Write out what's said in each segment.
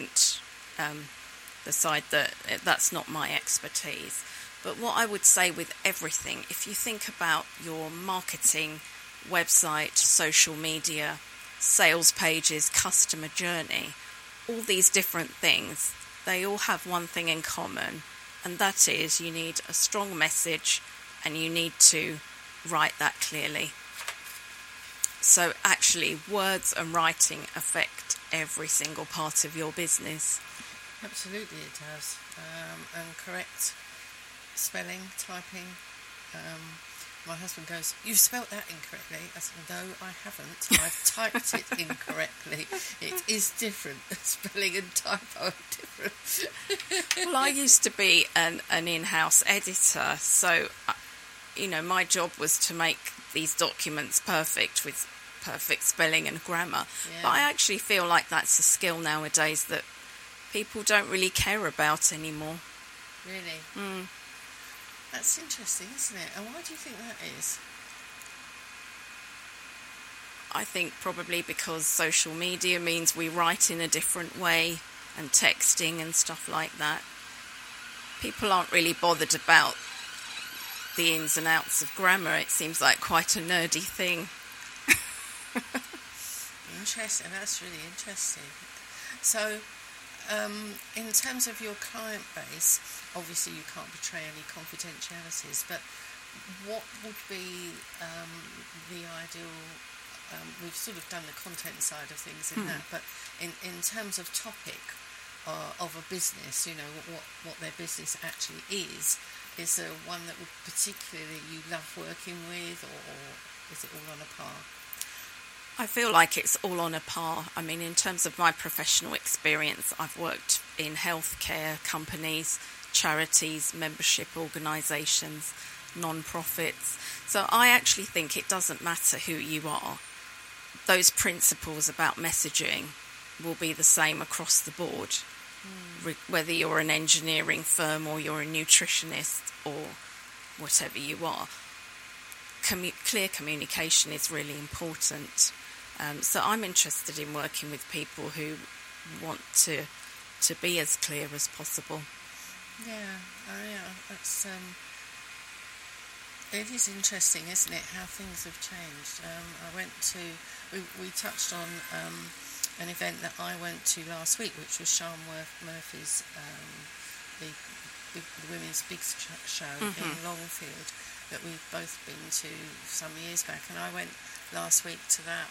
don't decide that that's not my expertise. But what I would say with everything, if you think about your marketing, website, social media, sales pages, customer journey, all these different things, they all have one thing in common, and that is you need a strong message and you need to write that clearly. So actually, words and writing affect every single part of your business. Absolutely it does. And correct spelling, typing. My husband goes, "You've spelt that incorrectly." I said, "No, I haven't. I've typed it incorrectly. It is different. Spelling and typo are different." Well, I used to be an in-house editor, so, my job was to make these documents perfect with perfect spelling and grammar. Yeah. But I actually feel like that's a skill nowadays that people don't really care about anymore. Really? That's interesting, isn't it? And why do you think that is? I think probably because social media means we write in a different way, and texting and stuff like that. People aren't really bothered about the ins and outs of grammar. It seems like quite a nerdy thing. Interesting. That's really interesting. So, in terms of your client base, obviously you can't betray any confidentialities, but what would be the ideal? We've sort of done the content side of things in that, but in terms of topic of a business, what their business actually is there one that would particularly you love working with, or is it all on a par? I feel like it's all on a par. I mean, in terms of my professional experience, I've worked in healthcare companies, charities, membership organisations, non-profits. So I actually think it doesn't matter who you are. Those principles about messaging will be the same across the board, whether you're an engineering firm or you're a nutritionist or whatever you are. Clear communication is really important. So I'm interested in working with people who want to be as clear as possible. Yeah, that's it is interesting, isn't it, how things have changed. We touched on an event that I went to last week, which was Sian Murphy's the Women's Big Show in Longfield, that we've both been to some years back, and I went last week to that.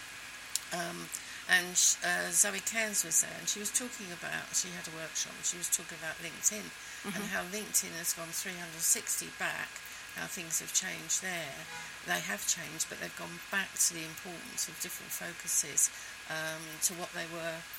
And Zoe Cairns was there, and she was talking about, she had a workshop, and she was talking about LinkedIn and how LinkedIn has gone 360 back, how things have changed there. They have changed, but they've gone back to the importance of different focuses to what they were